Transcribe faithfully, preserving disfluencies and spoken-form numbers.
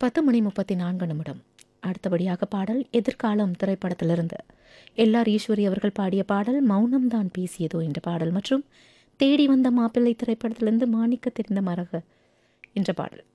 பத்து மணி முப்பத்தி நான்கு நிமிடம். அடுத்தபடியாக பாடல் எதிர்காலம் திரைப்படத்திலிருந்து எல்ஆர் ஈஸ்வரி அவர்கள் பாடிய பாடல் மௌனம்தான் பேசியதோ என்ற பாடல் மற்றும் தேடி வந்த மாப்பிள்ளை திரைப்படத்திலிருந்து மாணிக்க தெரிந்த மரக என்ற பாடல்.